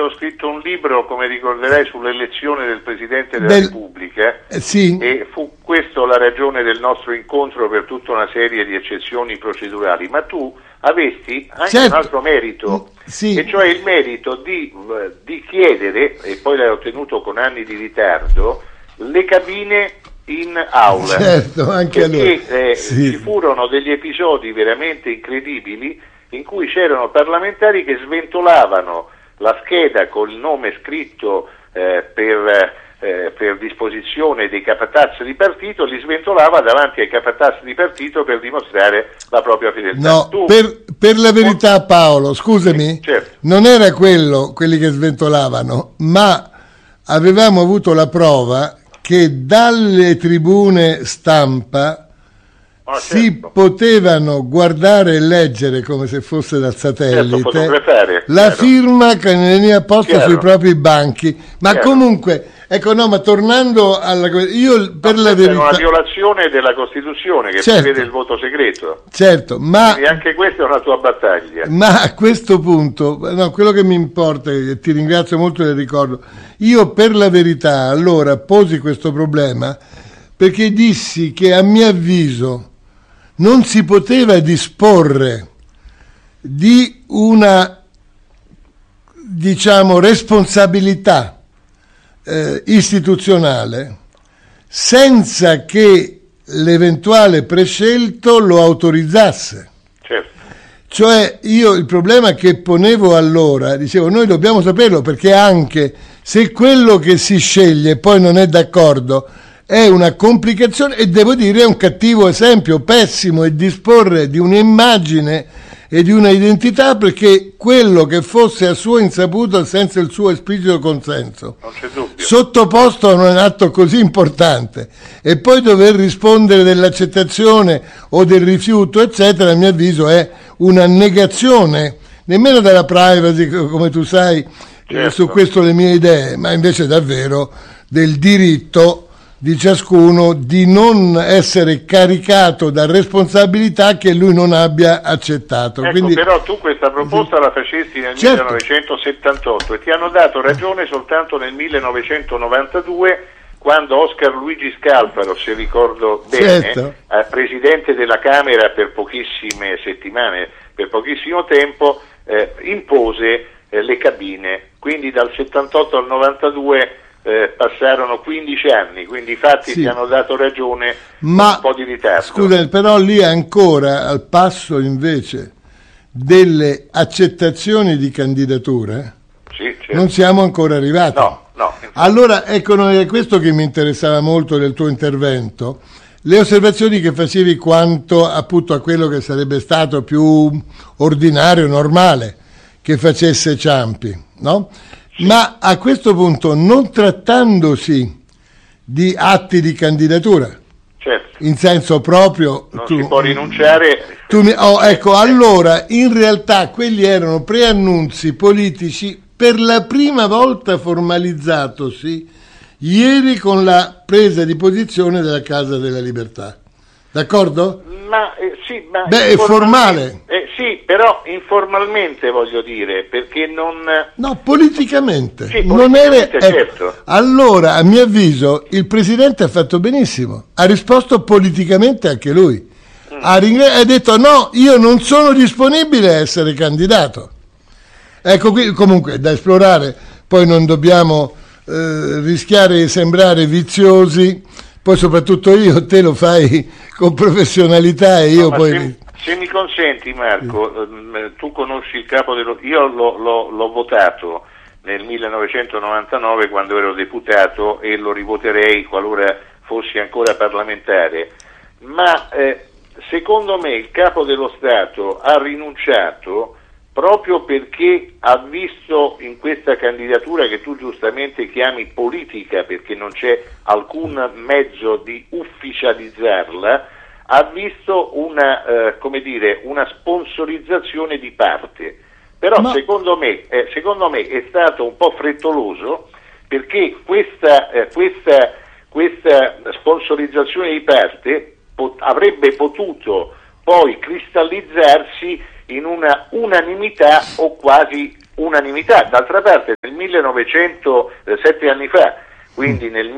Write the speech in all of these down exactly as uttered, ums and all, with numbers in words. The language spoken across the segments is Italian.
avevo scritto un libro, come ricorderai, sull'elezione del Presidente della del... Repubblica, eh, sì. e fu questo la ragione del nostro incontro per tutta una serie di eccezioni procedurali, ma tu avesti anche certo. un altro merito, sì. e cioè il merito di, di chiedere, e poi l'hai ottenuto con anni di ritardo, le cabine in aula, certo, anche perché allora. eh, sì. ci furono degli episodi veramente incredibili in cui c'erano parlamentari che sventolavano la scheda col nome scritto eh, per, eh, per disposizione dei capataz di partito, li sventolava davanti ai capataz di partito per dimostrare la propria fedeltà. No, tu, per, per la verità, Paolo, scusami, certo. non era quello, quelli che sventolavano, ma avevamo avuto la prova che dalle tribune stampa Oh, si certo. potevano guardare e leggere come se fosse dal satellite certo, la chiaro. firma che veniva posta Chiaro. sui propri banchi, ma Chiaro. comunque, ecco, no, ma tornando alla, io per no, la verità, è una violazione della Costituzione che certo. prevede il voto segreto, certo, ma quindi anche questa è una tua battaglia. Ma a questo punto, no, quello che mi importa, e ti ringrazio molto del ricordo, io per la verità allora posi questo problema perché dissi che a mio avviso non si poteva disporre di una, diciamo, responsabilità eh, istituzionale senza che l'eventuale prescelto lo autorizzasse. Certo. Cioè io il problema che ponevo allora, dicevo, noi dobbiamo saperlo, perché anche se quello che si sceglie poi non è d'accordo è una complicazione, e devo dire è un cattivo esempio, pessimo, e disporre di un'immagine e di una identità perché quello che fosse a sua insaputa senza il suo esplicito consenso, non c'è dubbio, sottoposto a un atto così importante, e poi dover rispondere dell'accettazione o del rifiuto eccetera, a mio avviso è una negazione nemmeno della privacy, come tu sai, certo. eh, su questo le mie idee, ma invece davvero del diritto di ciascuno di non essere caricato da responsabilità che lui non abbia accettato. Ecco, quindi, però tu questa proposta sì. la facesti nel certo. millenovecentosettantotto e ti hanno dato ragione soltanto nel millenovecentonovantadue, quando Oscar Luigi Scalfaro, se ricordo bene, certo. eh, presidente della Camera per pochissime settimane, per pochissimo tempo, eh, impose eh, le cabine. Quindi dal settantotto al novantadue Eh, passarono quindici anni, quindi i fatti sì. ti hanno dato ragione, ma un po' di ritardo. Scusa, però lì ancora al passo invece delle accettazioni di candidature sì, certo. non siamo ancora arrivati. No, no. Allora, ecco, è questo che mi interessava molto del tuo intervento, le osservazioni che facevi quanto appunto a quello che sarebbe stato più ordinario, normale, che facesse Ciampi, no? Ma a questo punto, non trattandosi di atti di candidatura, certo. in senso proprio, non tu, si può rinunciare. Tu mi, oh, ecco, allora in realtà quelli erano preannunzi politici per la prima volta formalizzatosi ieri con la presa di posizione della Casa della Libertà. D'accordo? Ma eh, sì, ma beh, è formale. Eh, sì, però informalmente voglio dire, perché non. No, politicamente. Sì, non politicamente, era, certo. Ecco, allora, a mio avviso, il Presidente ha fatto benissimo. Ha risposto politicamente anche lui. Mm. Ha, ring- ha detto no, io non sono disponibile a essere candidato. Ecco, qui comunque da esplorare. Poi non dobbiamo eh, rischiare di sembrare viziosi. Poi soprattutto io, te lo fai con professionalità e io no, poi... Se, se mi consenti Marco, sì. tu conosci il capo dello... Io l'ho, l'ho, l'ho votato nel millenovecentonovantanove quando ero deputato e lo rivoterei qualora fossi ancora parlamentare, ma eh, secondo me il capo dello Stato ha rinunciato proprio perché ha visto in questa candidatura, che tu giustamente chiami politica perché non c'è alcun mezzo di ufficializzarla, ha visto una, eh, come dire, una sponsorizzazione di parte. Però Ma... secondo me, eh, secondo me è stato un po' frettoloso, perché questa, eh, questa, questa sponsorizzazione di parte pot- avrebbe potuto poi cristallizzarsi in una unanimità o quasi unanimità. D'altra parte nel millenovecento, eh, sette anni fa, quindi nel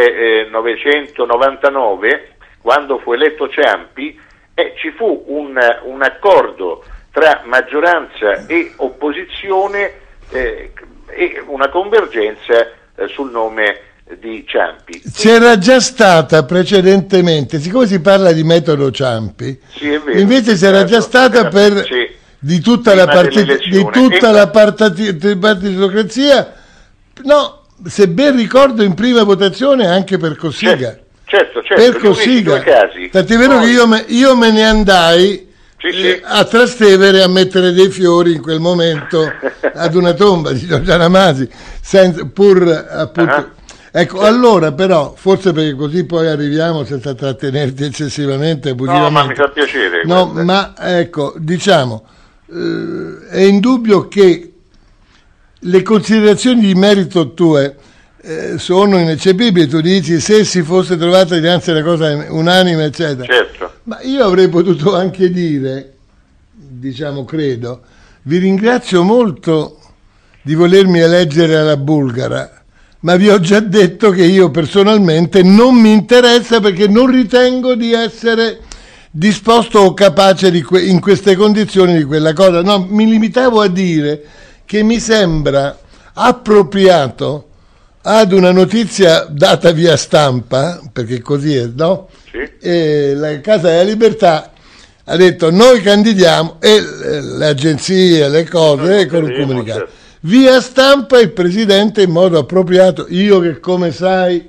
millenovecentonovantanove, quando fu eletto Ciampi, eh, ci fu un, un accordo tra maggioranza e opposizione eh, e una convergenza eh, sul nome di Ciampi. C'era già stata precedentemente, siccome si parla di metodo Ciampi, sì, è vero, invece c'era certo, già stata era, per sì, di tutta la, partita, di tutta e... la partiti, partitocrazia, no, se ben ricordo in prima votazione anche per Cossiga. Certo, certo, certo, per Cossiga. Casi. Tant'è vero Poi... che io me, io me ne andai sì, eh, sì. a Trastevere a mettere dei fiori in quel momento ad una tomba di Giorgiana Masi, senza, pur appunto... Uh-huh. Ecco, sì. Allora però, forse perché così poi arriviamo senza trattenerti eccessivamente abusivamente. No, ma mi fa piacere. No, guarda. Ma ecco, diciamo, eh, è indubbio che le considerazioni di merito tue eh, sono ineccepibili. Tu dici, se si fosse trovata dinanzi a una cosa unanime, eccetera. Certo. Ma io avrei potuto anche dire, diciamo, credo, vi ringrazio molto di volermi eleggere alla bulgara, ma vi ho già detto che io personalmente non mi interessa perché non ritengo di essere disposto o capace di que- in queste condizioni di quella cosa. No, mi limitavo a dire che mi sembra appropriato ad una notizia data via stampa, perché così è, no? Sì. E la Casa della Libertà ha detto noi candidiamo e le agenzie, le cose, con un comunicato. Certo. Via stampa il Presidente in modo appropriato, io che come sai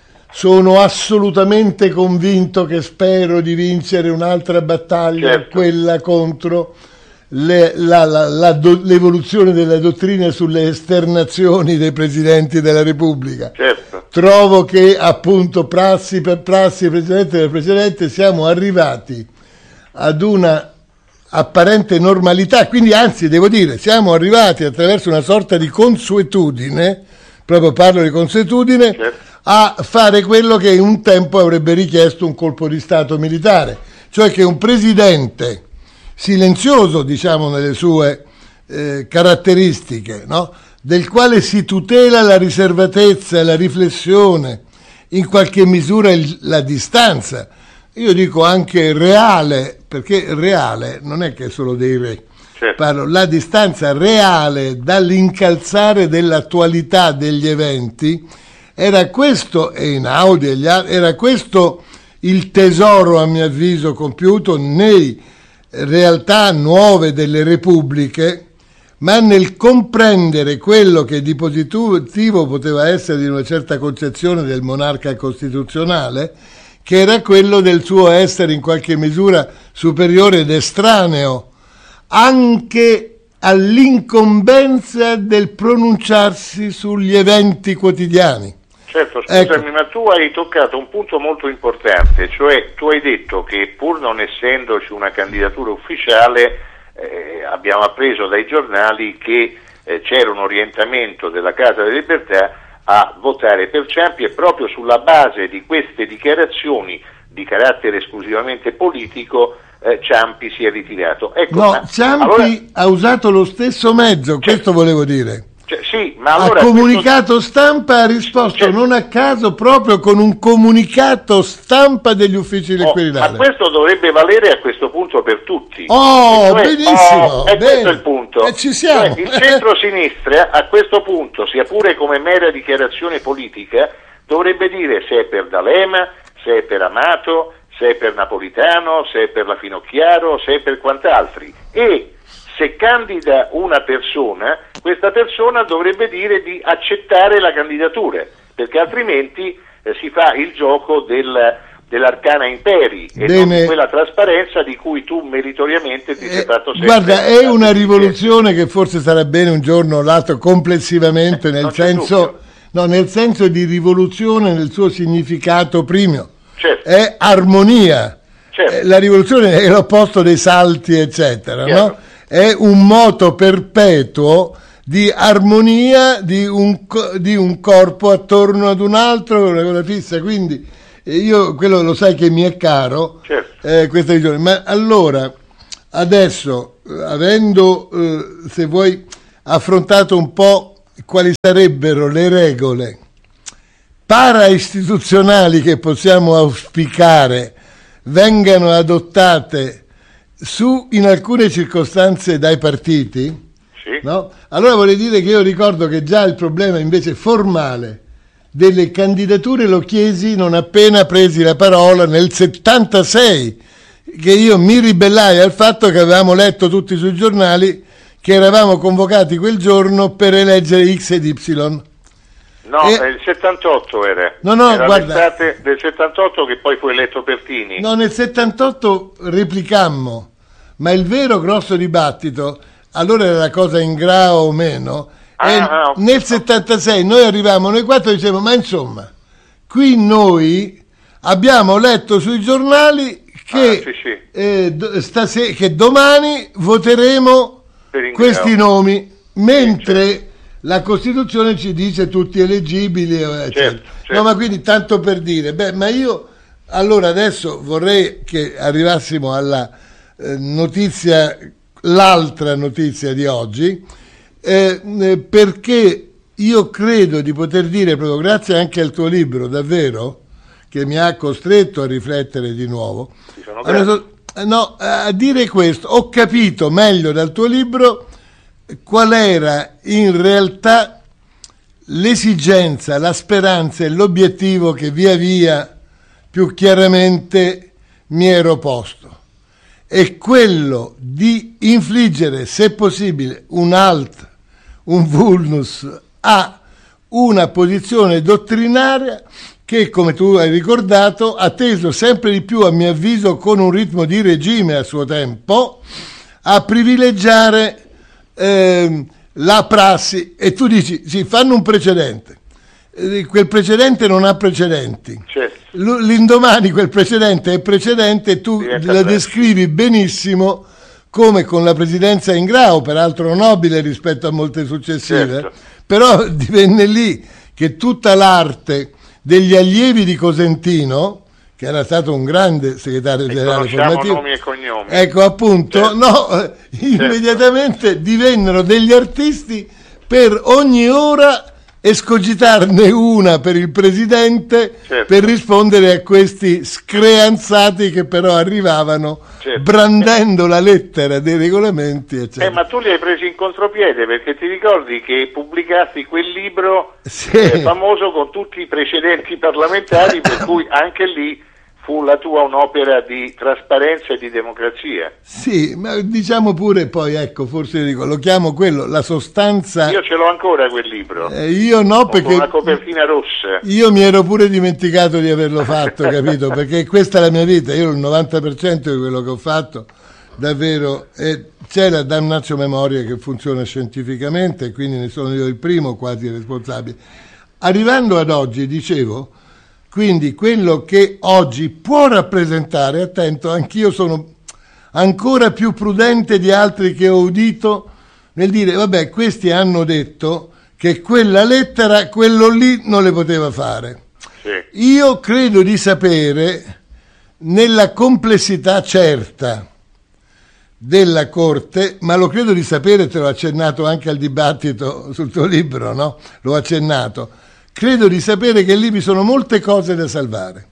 sono assolutamente convinto che spero di vincere un'altra battaglia, certo. Quella contro le, la, la, la, do, l'evoluzione della dottrina sulle esternazioni dei Presidenti della Repubblica. Certo. Trovo che appunto prassi per prassi, Presidente del Presidente, siamo arrivati ad una apparente normalità, quindi anzi devo dire siamo arrivati attraverso una sorta di consuetudine, proprio parlo di consuetudine, certo. A fare quello che un tempo avrebbe richiesto un colpo di Stato militare, cioè che un presidente silenzioso, diciamo, nelle sue eh, caratteristiche, no? Del quale si tutela la riservatezza, la riflessione, in qualche misura il, la distanza, io dico anche reale, perché reale non è che è solo dei re, certo. Parlo la distanza reale dall'incalzare dell'attualità degli eventi, era questo, e in Audi e gli altri, era questo il tesoro a mio avviso compiuto nei realtà nuove delle repubbliche, ma nel comprendere quello che di positivo poteva essere di una certa concezione del monarca costituzionale, che era quello del suo essere in qualche misura superiore ed estraneo anche all'incombenza del pronunciarsi sugli eventi quotidiani. Certo, scusami, ecco. Ma tu hai toccato un punto molto importante, cioè tu hai detto che pur non essendoci una candidatura ufficiale, eh, abbiamo appreso dai giornali che eh, c'era un orientamento della Casa delle Libertà a votare per Ciampi e proprio sulla base di queste dichiarazioni di carattere esclusivamente politico eh, Ciampi si è ritirato. Ecco, no, ma, Ciampi allora... ha usato lo stesso mezzo, cioè, questo volevo dire. Cioè, sì, ma allora ha comunicato questo... stampa, ha risposto cioè... non a caso proprio con un comunicato stampa degli uffici del oh, Quirinale. Ma questo dovrebbe valere a questo punto per tutti. Oh, cioè, benissimo! Oh, e questo è il punto. E ci siamo. Cioè, il centro-sinistra a questo punto, sia pure come mera dichiarazione politica, dovrebbe dire se è per D'Alema, se è per Amato, se è per Napolitano, se è per la Finocchiaro, se è per quant'altri. E se candida una persona, questa persona dovrebbe dire di accettare la candidatura, perché altrimenti eh, si fa il gioco del, dell'arcana imperi e Bene. non di quella trasparenza di cui tu meritoriamente ti eh, sei fatto sempre. Guarda, è una rivoluzione che forse sarà bene un giorno lato complessivamente nel senso, no, nel senso di rivoluzione nel suo significato primo. Certo. È armonia. Certo. Eh, la rivoluzione è l'opposto dei salti, eccetera, Chiaro. no? È un moto perpetuo di armonia di un, di un corpo attorno ad un altro, una cosa fissa, quindi io quello lo sai che mi è caro, certo. eh, questa visione. Ma allora adesso avendo eh, se vuoi affrontato un po' quali sarebbero le regole para-istituzionali che possiamo auspicare vengano adottate su, in alcune circostanze dai partiti, sì. No? Allora vorrei dire che io ricordo che già il problema invece formale delle candidature lo chiesi non appena presi la parola nel settantasei, che io mi ribellai al fatto che avevamo letto tutti sui giornali che eravamo convocati quel giorno per eleggere X ed Y. No, e... il settantotto era. No, no, era guarda... l'estate del settantotto che poi fu eletto Pertini. No, nel settantotto replicammo, ma il vero grosso dibattito, allora era la cosa in grao o meno, ah, e ah, okay. Nel settantasei noi arrivavamo, noi quattro dicevamo, ma insomma, qui noi abbiamo letto sui giornali che, ah, sì, sì. Eh, stase- che domani voteremo questi nomi, mentre sì, certo, la Costituzione ci dice tutti eleggibili, eccetera. Certo, certo. No, ma quindi tanto per dire, beh, ma io allora adesso vorrei che arrivassimo alla eh, notizia, l'altra notizia di oggi, eh, eh, perché io credo di poter dire, proprio grazie anche al tuo libro, davvero, che mi ha costretto a riflettere di nuovo, allora, no, a dire questo, ho capito meglio dal tuo libro qual era in realtà l'esigenza, la speranza e l'obiettivo che via via più chiaramente mi ero posto. È quello di infliggere, se possibile, un alt, un vulnus a una posizione dottrinaria che, come tu hai ricordato, ha teso sempre di più, a mio avviso, con un ritmo di regime a suo tempo, a privilegiare eh, la prassi. E tu dici, sì, fanno un precedente. Eh, quel precedente non ha precedenti. Certo. L- l'indomani quel precedente è precedente e tu Diventa la presto. descrivi benissimo, come con la presidenza in grao, peraltro nobile rispetto a molte successive, certo, però divenne lì che tutta l'arte degli allievi di Cosentino, che era stato un grande segretario generale formativo, nomi e cognomi. Ecco, appunto, certo, no, certo, immediatamente divennero degli artisti per ogni ora escogitarne una per il presidente, certo, per rispondere a questi screanzati che però arrivavano, certo, brandendo la lettera dei regolamenti, eccetera. Eh, ma tu li hai presi in contropiede, perché ti ricordi che pubblicasti quel libro, sì, eh, famoso con tutti i precedenti parlamentari, per cui anche lì fu la tua un'opera di trasparenza e di democrazia. Sì, ma diciamo pure poi, ecco, forse dico, lo chiamo quello, la sostanza... Io ce l'ho ancora quel libro. Eh, io no, perché... Con una copertina rossa. Io mi ero pure dimenticato di averlo fatto, capito? Perché questa è la mia vita, io il novanta per cento di quello che ho fatto, davvero, eh, c'è la damnatio memoria che funziona scientificamente, quindi ne sono io il primo quasi responsabile. Arrivando ad oggi, dicevo... Quindi quello che oggi può rappresentare, attento, anch'io sono ancora più prudente di altri che ho udito nel dire, vabbè, questi hanno detto che quella lettera, quello lì non le poteva fare. Sì. Io credo di sapere, nella complessità certa della Corte, ma lo credo di sapere, te l'ho accennato anche al dibattito sul tuo libro, no? L'ho accennato. Credo di sapere che lì vi sono molte cose da salvare.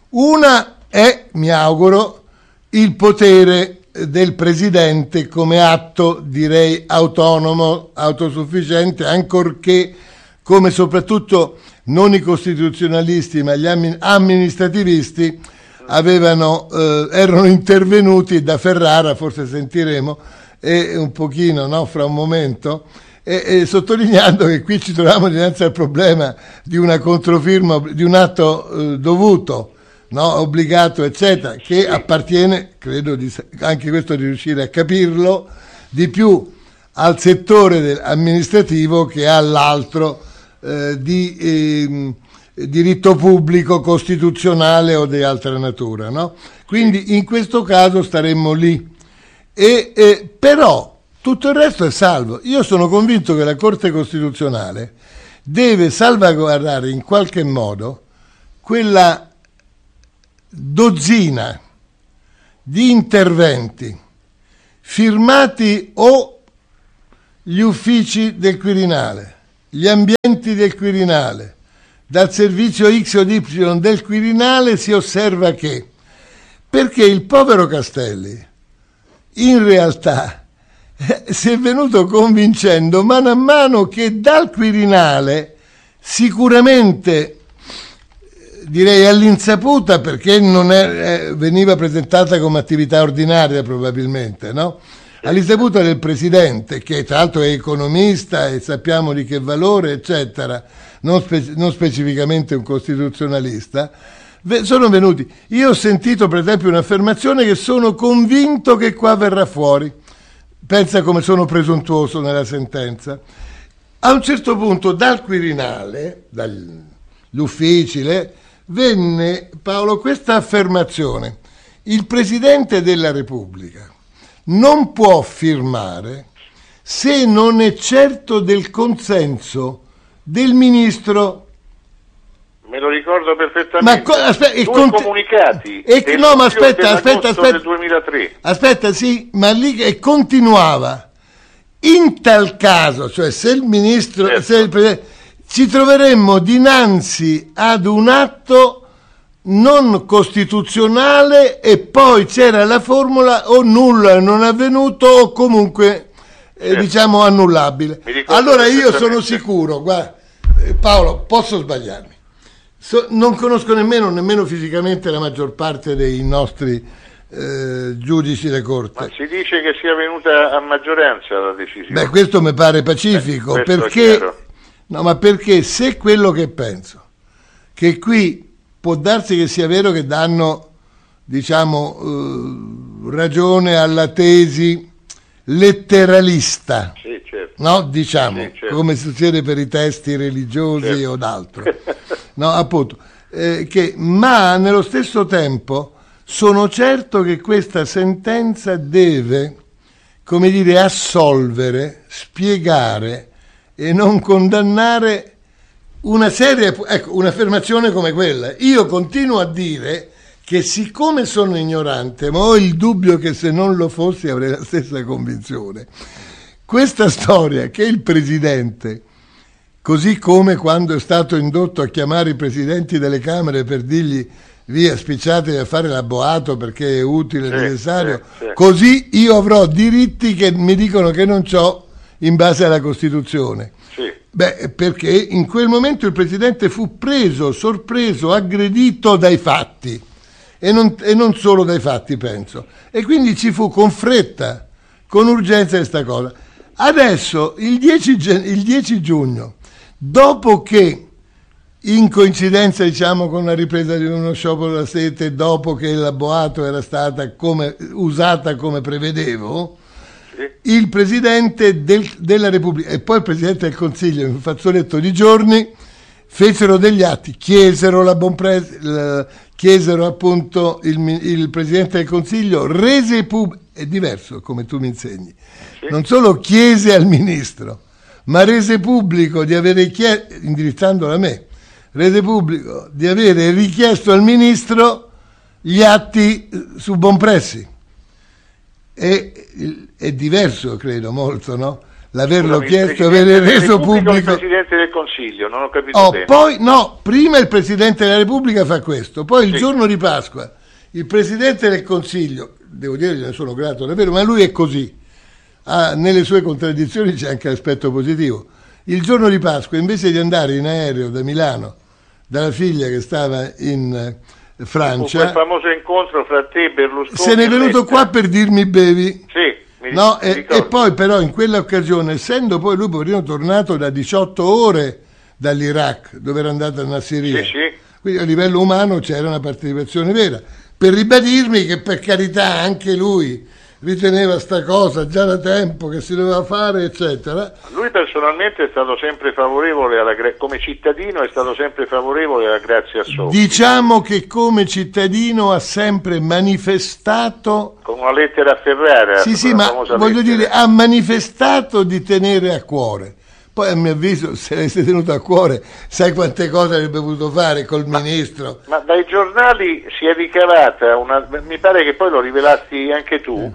Una è, mi auguro, il potere del Presidente come atto, direi, autonomo, autosufficiente, ancorché, come soprattutto non i costituzionalisti ma gli amministrativisti avevano, eh, erano intervenuti da Ferrara, forse sentiremo, e un pochino, no, fra un momento, E, e sottolineando che qui ci troviamo dinanzi al problema di una controfirma, di un atto eh, dovuto, no, obbligato, eccetera, che sì, appartiene, credo di, anche questo di riuscire a capirlo, di più al settore del, amministrativo che all'altro eh, di eh, diritto pubblico, costituzionale o di altra natura, no? Quindi in questo caso staremmo lì. E, eh, però tutto il resto è salvo. Io sono convinto che la Corte Costituzionale deve salvaguardare in qualche modo quella dozzina di interventi firmati o gli uffici del Quirinale, gli ambienti del Quirinale, dal servizio X o Y del Quirinale si osserva che, perché il povero Castelli in realtà eh, si è venuto convincendo mano a mano che dal Quirinale sicuramente, direi all'insaputa, perché non è, eh, veniva presentata come attività ordinaria probabilmente, no? All'insaputa del Presidente, che tra l'altro è economista e sappiamo di che valore, eccetera, non, spe- non specificamente un costituzionalista, ve- sono venuti. Io ho sentito per esempio un'affermazione che sono convinto che qua verrà fuori. Pensa come sono presuntuoso nella sentenza. A un certo punto dal Quirinale, dagli uffici, le, venne, Paolo, questa affermazione: il Presidente della Repubblica non può firmare se non è certo del consenso del ministro. Me lo ricordo perfettamente. Ma co- aspetta, Due cont- comunicati e, del no, ma aspetta, aspetta, aspetta, del duemilatré. Aspetta, sì, ma lì e continuava. In tal caso, cioè se il ministro, certo. se il presidente, ci troveremmo dinanzi ad un atto non costituzionale e poi c'era la formula o nulla non avvenuto o comunque eh, certo. diciamo annullabile. Allora io sono sicuro, guarda, eh, Paolo, posso sbagliarmi. So, non conosco nemmeno, nemmeno fisicamente la maggior parte dei nostri eh, giudici de corte. Ma si dice che sia venuta a maggioranza la decisione. Beh, questo mi pare pacifico, eh, perché no, ma perché se quello che penso, che qui può darsi che sia vero che danno, diciamo, eh, ragione alla tesi letteralista, sì, certo. no? Diciamo, sì, certo. come succede per i testi religiosi certo. o d'altro, no, appunto, eh, che, ma nello stesso tempo sono certo che questa sentenza deve, come dire, assolvere, spiegare e non condannare una serie, ecco, un'affermazione come quella. Io continuo a dire che siccome sono ignorante, ma ho il dubbio che se non lo fossi avrei la stessa convinzione, questa storia che il Presidente, così come quando è stato indotto a chiamare i Presidenti delle Camere per dirgli via, spicciatevi a fare l'abboato perché è utile, sì, necessario, sì, sì. così io avrò diritti che mi dicono che non c'ho in base alla Costituzione. Sì. Beh, perché in quel momento il Presidente fu preso, sorpreso, aggredito dai fatti e non, e non solo dai fatti, penso. E quindi ci fu con fretta, con urgenza questa cosa. Adesso, il dieci, il dieci giugno, dopo che, in coincidenza diciamo con la ripresa di uno sciopero della sete, dopo che la boato era stata come, usata come prevedevo, il Presidente del, della Repubblica e poi il Presidente del Consiglio in un fazzoletto di giorni fecero degli atti, chiesero la Bonpre, la, chiesero appunto il, il Presidente del Consiglio rese pubblico, è diverso come tu mi insegni, sì. Non solo chiese al Ministro, ma rese pubblico di avere chiesto, indirizzandola a me, rese pubblico di avere richiesto al Ministro gli atti su Bonpressi. È, è diverso, credo, molto, no? L'averlo Scusami, chiesto, avere reso pubblico. Il Presidente del Consiglio, non ho capito oh, bene. Poi, no, prima il Presidente della Repubblica fa questo, poi il sì. giorno di Pasqua il Presidente del Consiglio, devo dire gliene sono grato davvero, ma lui è così, ah, nelle sue contraddizioni c'è anche l'aspetto positivo. Il giorno di Pasqua, invece di andare in aereo da Milano, dalla figlia che stava in Francia, quel famoso incontro fra te e Berlusconi, se ne è venuto qua per dirmi bevi, sì, mi no, mi e, e poi però in quell'occasione, essendo poi lui poverino tornato da diciotto ore dall'Iraq dove era andato a Nassiriya, sì, sì. Quindi a livello umano c'era una partecipazione vera, per ribadirmi che per carità anche lui riteneva sta cosa già da tempo che si doveva fare, eccetera. Lui personalmente è stato sempre favorevole alla gra- come cittadino è stato sempre favorevole alla grazia Soffi. Diciamo che come cittadino ha sempre manifestato con una lettera a Ferrara. Sì, sì, ma voglio lettera. dire, ha manifestato di tenere a cuore. Poi a mio avviso, se l'avesse tenuto a cuore, sai quante cose avrebbe potuto fare col ma, ministro. Ma dai giornali si è ricavata una, mi pare che poi lo rivelasti anche tu,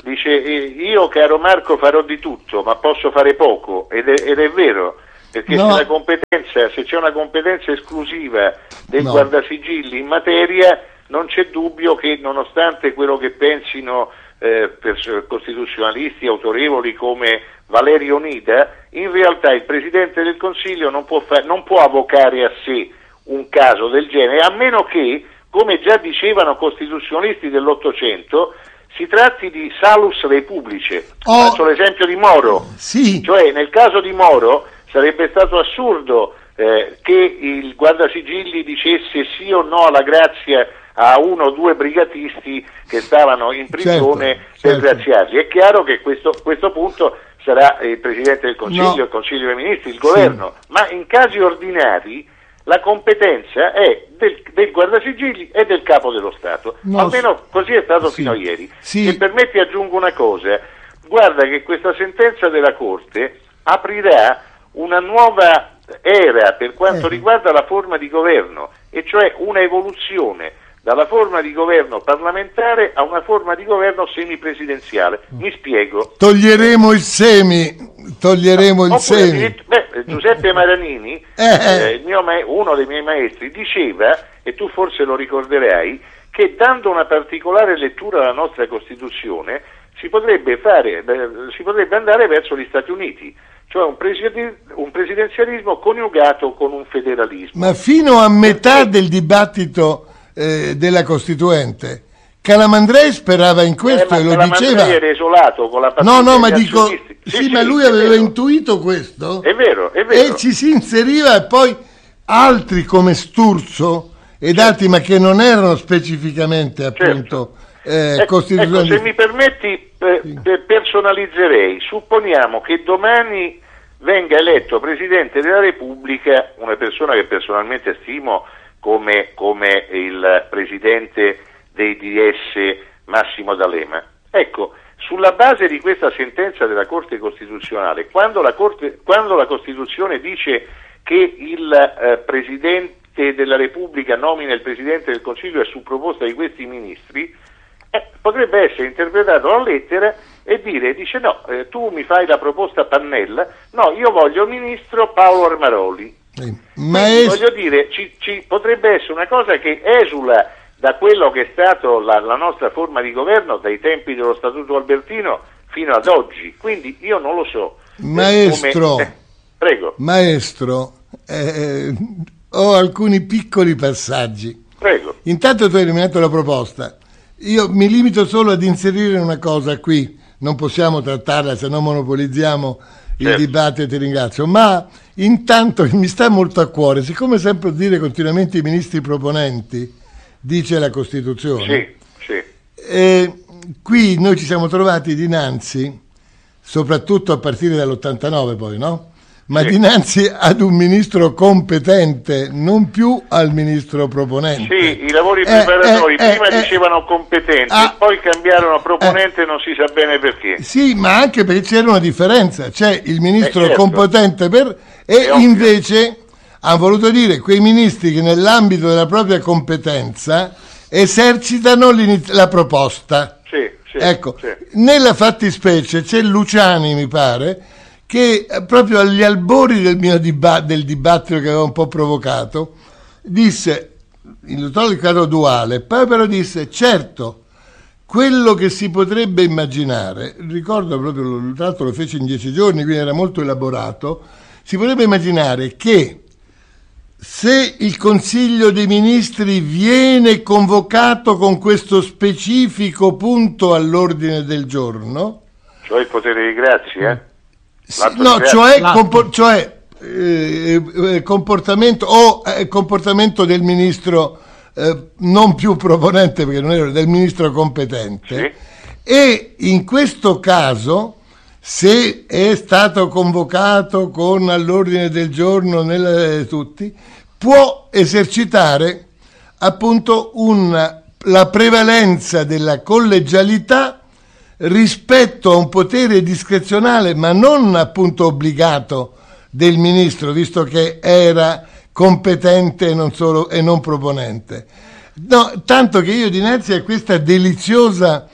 dice io caro Marco farò di tutto ma posso fare poco, ed è, ed è vero, perché no. se, la competenza, se c'è una competenza esclusiva del no. guardasigilli in materia, non c'è dubbio che nonostante quello che pensino eh, per costituzionalisti autorevoli come Valerio Onida, in realtà il Presidente del Consiglio non può, fa- non può avvocare a sé un caso del genere, a meno che, come già dicevano costituzionalisti dell'Ottocento, si tratti di salus republice. Oh. Faccio l'esempio di Moro, sì. Cioè nel caso di Moro sarebbe stato assurdo eh, che il guardasigilli dicesse sì o no alla grazia a uno o due brigatisti che stavano in prigione certo, per certo. graziarli. È chiaro che questo, questo punto sarà il Presidente del Consiglio, no. il Consiglio dei Ministri, il Governo, sì. ma in casi ordinari la competenza è del, del guardasigilli e del Capo dello Stato, no, almeno così è stato sì. fino a ieri. Sì. Se permetti aggiungo una cosa, guarda che questa sentenza della Corte aprirà una nuova era per quanto eh. riguarda la forma di governo, e cioè una evoluzione dalla forma di governo parlamentare a una forma di governo semipresidenziale. Mi spiego. Toglieremo il semi, toglieremo no, il semi. Detto, beh, Giuseppe Maranini, eh, eh. il mio ma- uno dei miei maestri, diceva, e tu forse lo ricorderai, che dando una particolare lettura alla nostra Costituzione si potrebbe fare, beh, si potrebbe andare verso gli Stati Uniti, cioè un, presidi- un presidenzialismo coniugato con un federalismo. Ma fino a metà Perché? del dibattito eh, della Costituente Calamandrei sperava in questo eh, e lo Calamandrei diceva. Era esolato con la no no ma dico sì, sì, sì ma lui sì, aveva intuito questo, è vero, è vero, e ci si inseriva, e poi altri come Sturzo ed certo. altri ma che non erano specificamente appunto certo. eh, costituzionalisti. Ecco, se mi permetti eh, sì. personalizzerei, supponiamo che domani venga eletto Presidente della Repubblica una persona che personalmente stimo come, come il Presidente dei D S Massimo D'Alema. Ecco, sulla base di questa sentenza della Corte Costituzionale, quando la, Corte, quando la Costituzione dice che il eh, Presidente della Repubblica nomina il Presidente del Consiglio e su proposta di questi ministri, eh, potrebbe essere interpretato la lettera e dire, dice no, eh, tu mi fai la proposta Pannella, no, io voglio il ministro Paolo Armaroli. Eh, ma è... Voglio dire, ci, ci potrebbe essere una cosa che esula da quello che è stato la, la nostra forma di governo dai tempi dello Statuto Albertino fino ad oggi, quindi io non lo so. Maestro, come... eh, prego. Maestro, eh, ho alcuni piccoli passaggi. Prego. Intanto tu hai eliminato la proposta, io mi limito solo ad inserire una cosa qui, non possiamo trattarla se no monopolizziamo il certo. dibattito, e ti ringrazio, ma intanto mi sta molto a cuore, siccome sempre dire continuamente i ministri proponenti, dice la Costituzione. Sì, sì. E qui noi ci siamo trovati dinanzi, soprattutto a partire dall'ottantanove poi, no? Ma sì. dinanzi ad un ministro competente, non più al ministro proponente. Sì, i lavori preparatori eh, eh, prima eh, dicevano competente, ah, poi cambiarono proponente, eh, non si sa bene perché. Sì, ma anche perché c'era una differenza, c'è il ministro eh, certo. competente per e invece hanno voluto dire quei ministri che nell'ambito della propria competenza esercitano la proposta. Sì, sì, ecco, sì. Nella fattispecie c'è Luciani, mi pare, che proprio agli albori del mio diba- del dibattito che aveva un po' provocato, disse, il dottor Riccardo Duale, poi però disse, certo, quello che si potrebbe immaginare, ricordo proprio, tra l'altro lo fece in dieci giorni, quindi era molto elaborato, si potrebbe immaginare che se il Consiglio dei Ministri viene convocato con questo specifico punto all'ordine del giorno, cioè il potere di grazia, eh? Sì, no, cioè, compo- cioè eh, eh, comportamento o eh, comportamento del ministro eh, non più proponente, perché non era del ministro competente, sì. E in questo caso, se è stato convocato con all'ordine del giorno nella, tutti, può esercitare appunto un, la prevalenza della collegialità rispetto a un potere discrezionale, ma non appunto obbligato, del ministro, visto che era competente e non solo e non proponente. No, tanto che io dinanzi a questa deliziosa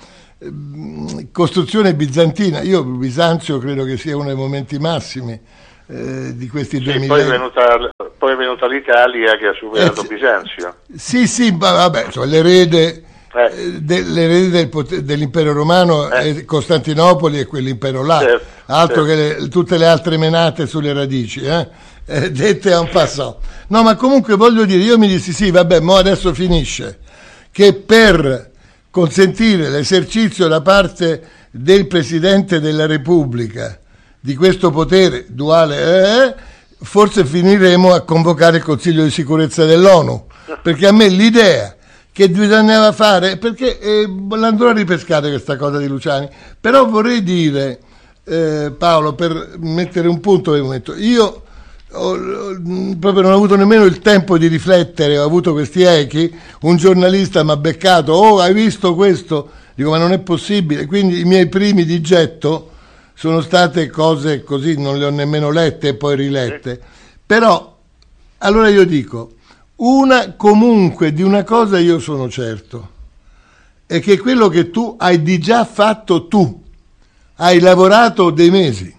costruzione bizantina. Io Bisanzio credo che sia uno dei momenti massimi eh, di questi sì, due millenni. Poi è venuta, poi è venuta l'Italia che ha superato eh, Bisanzio. Sì, sì, vabbè, cioè, l'erede, eh. de, l'erede del potere, dell'impero romano eh. è Costantinopoli e quell'impero là, certo, altro certo. che le, tutte le altre menate sulle radici, eh? Eh, dette a un passo. No, ma comunque voglio dire, io mi dissi sì, vabbè, mo adesso finisce, che per consentire l'esercizio da parte del Presidente della Repubblica di questo potere duale, eh, forse finiremo a convocare il Consiglio di sicurezza dell'ONU, perché a me l'idea che bisognava fare, perché eh, l'andrò a ripescare questa cosa di Luciani, però vorrei dire, eh, Paolo, per mettere un punto per il momento, io ho, proprio non ho avuto nemmeno il tempo di riflettere, ho avuto questi echi, un giornalista mi ha beccato, oh hai visto questo? Dico ma non è possibile, quindi i miei primi di getto sono state cose così, non le ho nemmeno lette e poi rilette, però allora io dico, una comunque di una cosa io sono certo, è che quello che tu hai di già fatto tu, hai lavorato dei mesi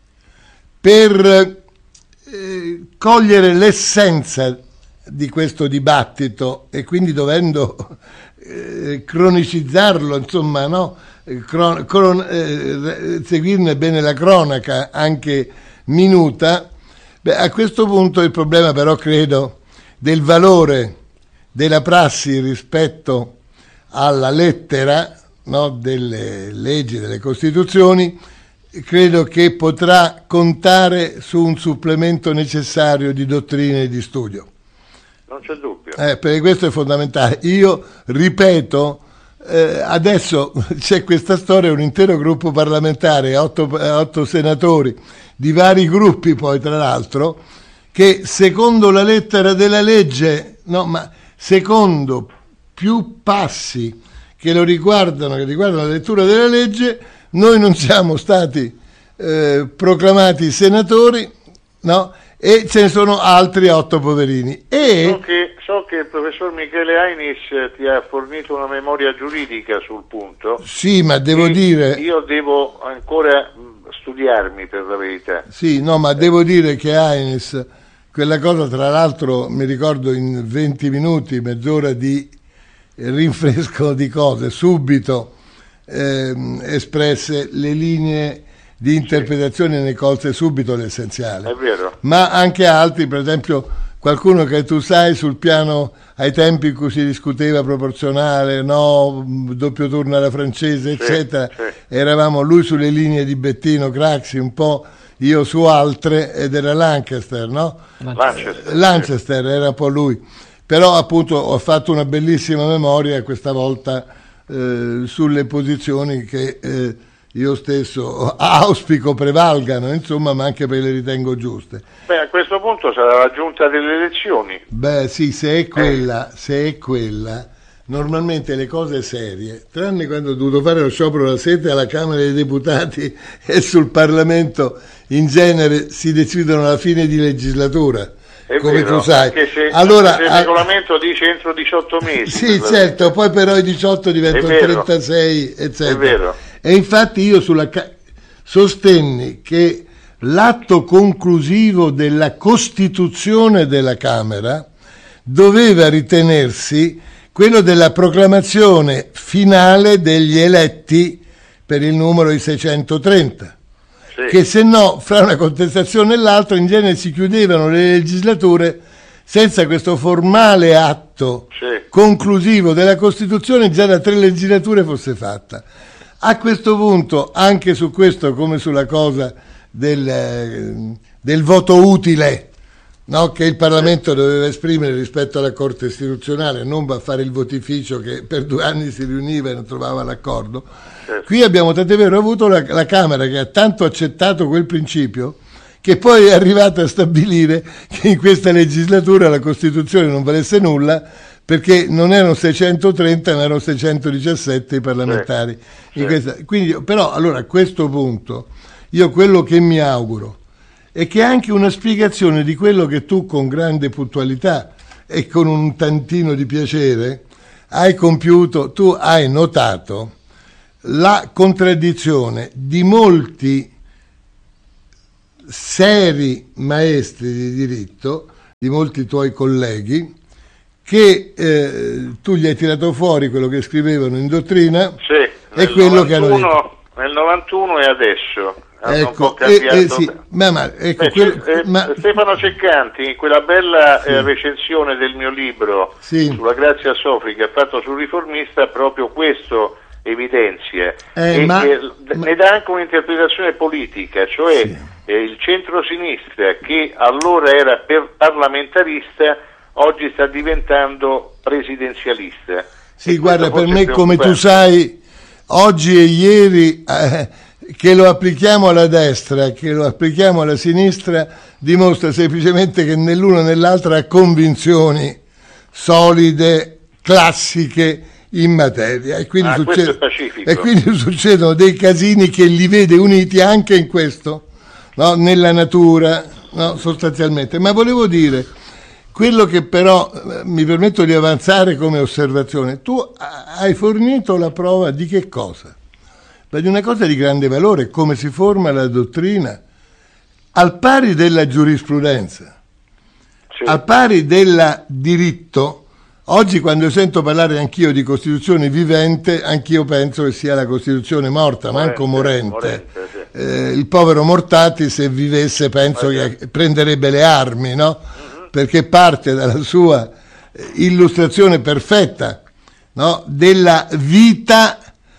per eh, cogliere l'essenza di questo dibattito e quindi dovendo eh, cronicizzarlo, insomma, no? Cron- cron- eh, seguirne bene la cronaca, anche minuta, beh, a questo punto il problema però credo del valore della prassi rispetto alla lettera, no, delle leggi, delle costituzioni, credo che potrà contare su un supplemento necessario di dottrine e di studio. Non c'è dubbio. Eh, perché questo è fondamentale. Io ripeto, eh, adesso c'è questa storia, un intero gruppo parlamentare, otto, otto senatori di vari gruppi poi tra l'altro, che secondo la lettera della legge, no, ma secondo più passi che lo riguardano, che riguardano la lettura della legge, noi non siamo stati eh, proclamati senatori, no? E ce ne sono altri otto poverini. E so che, so che il professor Michele Ainis ti ha fornito una memoria giuridica sul punto. Sì, ma devo dire... Io devo ancora studiarmi, per la verità. Sì, no, ma devo dire che Ainis, quella cosa tra l'altro mi ricordo in venti minuti, mezz'ora di rinfresco di cose, subito ehm, espresse le linee di interpretazione, ne colse subito l'essenziale. È vero. Ma anche altri, per esempio qualcuno che tu sai sul piano ai tempi in cui si discuteva proporzionale, no, doppio turno alla francese, eccetera, sì, sì. Eravamo lui sulle linee di Bettino Craxi, un po' io su altre, ed era Lancaster, no? Lancaster, Lancaster era un po' lui. Però appunto ho fatto una bellissima memoria questa volta eh, sulle posizioni che eh, io stesso auspico prevalgano, insomma, ma anche perché le ritengo giuste. Beh, a questo punto sarà la giunta delle elezioni. Beh, sì, se è quella, eh. se è quella, normalmente le cose serie, tranne quando ho dovuto fare lo sciopero della sete alla Camera dei Deputati e sul Parlamento, in genere si decidono alla fine di legislatura. È come vero, tu sai, anche se, allora anche se il regolamento dice entro diciotto mesi. Sì, certo, poi però i diciotto diventano trentasei, eccetera. È vero. E infatti io sulla ca- sostenni che l'atto conclusivo della costituzione della Camera doveva ritenersi quello della proclamazione finale degli eletti per il numero di seicentotrenta. Sì. Che se no, fra una contestazione e l'altra, in genere si chiudevano le legislature senza questo formale atto sì. conclusivo della Costituzione già da tre legislature fosse fatta. A questo punto, anche su questo, come sulla cosa del, del voto utile, no, che il Parlamento sì. doveva esprimere rispetto alla Corte istituzionale, non va a fare il votificio che per due anni si riuniva e non trovava l'accordo. Certo. Qui abbiamo tant'è vero avuto la, la Camera che ha tanto accettato quel principio che poi è arrivata a stabilire che in questa legislatura la Costituzione non valesse nulla perché non erano seicentotrenta ma erano seicentodiciassette i parlamentari. Certo. In questa, quindi, però allora a questo punto io quello che mi auguro è che anche una spiegazione di quello che tu con grande puntualità e con un tantino di piacere hai compiuto, tu hai notato la contraddizione di molti seri maestri di diritto, di molti tuoi colleghi, che eh, tu gli hai tirato fuori quello che scrivevano in dottrina, sì, e quello novantuno, che hanno detto. Nel novantuno e adesso. Ecco, e, e sì, ma, ma, ecco Beh, quello, eh, ma... Stefano Ceccanti, in quella bella sì. eh, recensione del mio libro sì. sulla grazia sofrica fatto sul riformista, proprio questo evidenzia eh, e, ma, e ma... ne dà anche un'interpretazione politica, cioè sì. eh, il centro-sinistra, che allora era per parlamentarista, oggi sta diventando presidenzialista. Sì, guarda, per me, come tu sai, oggi e ieri eh, che lo applichiamo alla destra, che lo applichiamo alla sinistra, dimostra semplicemente che nell'uno e nell'altra ha convinzioni solide, classiche in materia, e quindi, ah, succede, pacifico. e quindi succedono dei casini che li vede uniti anche in questo, no? Nella natura, no? Sostanzialmente. Ma volevo dire, quello che però eh, mi permetto di avanzare come osservazione, tu hai fornito la prova di che cosa? Ma di una cosa di grande valore, come si forma la dottrina, al pari della giurisprudenza, sì. al pari del diritto. Oggi, quando sento parlare anch'io di Costituzione vivente, anch'io penso che sia la Costituzione morta, manco morente. morente sì. eh, il povero Mortati, se vivesse, penso che prenderebbe le armi, no? Mm-hmm. Perché parte dalla sua illustrazione perfetta, no? Della vita,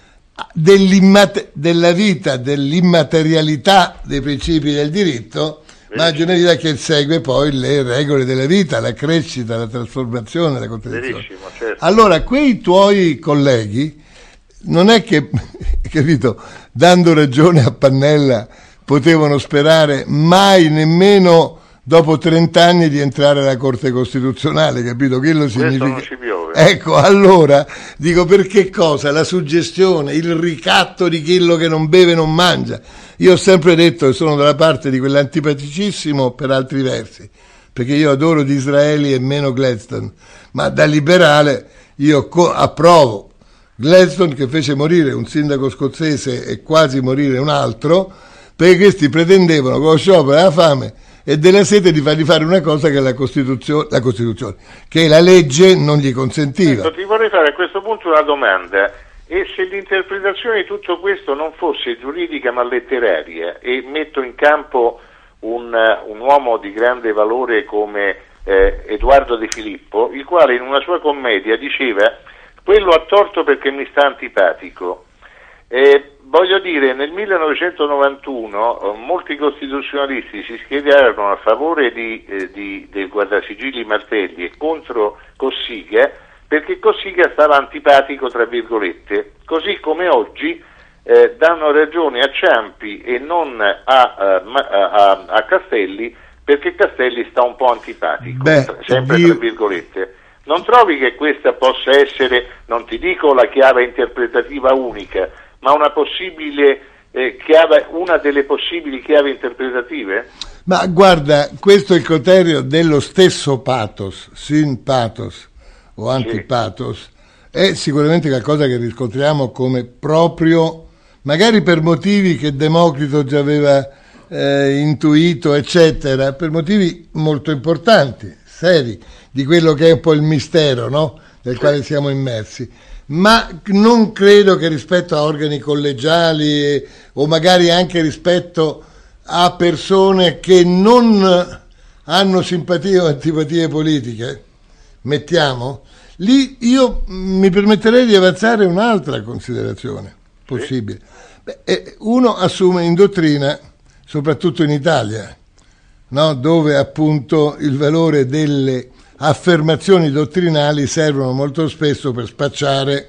della vita, dell'immaterialità dei principi del diritto, ma di una vita che segue poi le regole della vita, la crescita, la trasformazione, la contraddizione. Certo. Allora, quei tuoi colleghi non è che, capito, dando ragione a Pannella, potevano sperare mai nemmeno dopo trent'anni di entrare alla Corte Costituzionale, capito? Quello significa... non ci piove. Ecco, allora, dico, per che cosa? La suggestione, il ricatto di quello che non beve non mangia. Io ho sempre detto che sono dalla parte di quell'antipaticissimo per altri versi, perché io adoro Disraeli e meno Gladstone, ma da liberale io co- approvo Gladstone, che fece morire un sindaco scozzese e quasi morire un altro, perché questi pretendevano con lo sciopero della fame e della sete di fargli fare una cosa che la Costituzione, la Costituzione, che la legge non gli consentiva. Ecco, ti vorrei fare a questo punto una domanda. E se l'interpretazione di tutto questo non fosse giuridica ma letteraria, e metto in campo un, un uomo di grande valore come eh, Edoardo De Filippo, il quale in una sua commedia diceva: quello ha torto perché mi sta antipatico. Eh, voglio dire, nel millenovecentonovantuno eh, molti costituzionalisti si schierarono a favore di, eh, di, del Guardasigilli Martelli e contro Cossiga, perché Cossiga stava antipatico, tra virgolette, così come oggi eh, danno ragione a Ciampi e non a, a, a, a Castelli, perché Castelli sta un po' antipatico. Beh, sempre io... tra virgolette. Non trovi che questa possa essere, non ti dico la chiave interpretativa unica, ma una possibile eh, chiave, una delle possibili chiavi interpretative? Ma guarda, questo è il criterio dello stesso pathos, sin pathos o antipathos, sì. È sicuramente qualcosa che riscontriamo come proprio, magari per motivi che Democrito già aveva eh, intuito, eccetera, per motivi molto importanti, seri, di quello che è un po' il mistero, no? Nel sì. quale siamo immersi. Ma non credo che rispetto a organi collegiali eh, o magari anche rispetto a persone che non hanno simpatie o antipatie politiche, mettiamo, lì io mi permetterei di avanzare un'altra considerazione possibile. Beh, uno assume in dottrina, soprattutto in Italia, no? Dove appunto il valore delle affermazioni dottrinali servono molto spesso per spacciare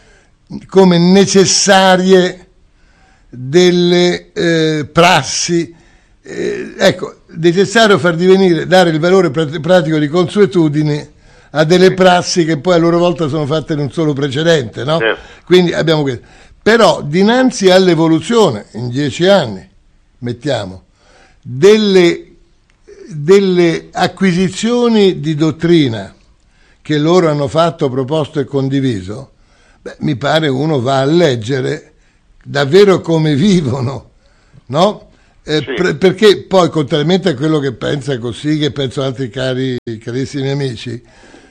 come necessarie delle eh, prassi, eh, ecco, necessario far divenire, dare il valore pratico di consuetudine a delle prassi che poi a loro volta sono fatte in un solo precedente, no? Certo. Quindi abbiamo questo. Però dinanzi all'evoluzione, in dieci anni, mettiamo, delle delle acquisizioni di dottrina che loro hanno fatto, proposto e condiviso, beh, mi pare uno va a leggere davvero come vivono, no? Eh, sì. per, perché poi, contrariamente a quello che pensa così, che penso altri cari, carissimi amici,